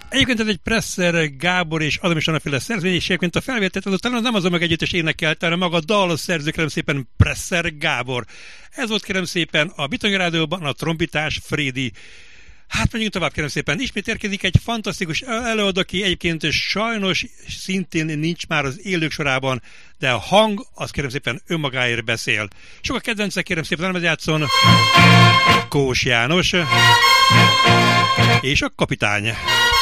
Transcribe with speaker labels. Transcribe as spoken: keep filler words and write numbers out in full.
Speaker 1: Egyébként ez egy Presser Gábor és Adam is annaféle szerzőny, és egyébként a felvételt azután nem az a meg együttes énekelte, hanem maga a dal szerző, kérem szépen, Presser Gábor. Ez volt, kérem szépen, a Bitony Rádióban a trombitás Frédi. Hát menjünk tovább, kérem szépen. Ismét érkezik egy fantasztikus előadó, aki egyébként sajnos szintén nincs már az élők sorában, de a hang, az kérem szépen önmagáért beszél. Sok a kedvence, kérem szépen, nem játszon Kós János és a kapitány.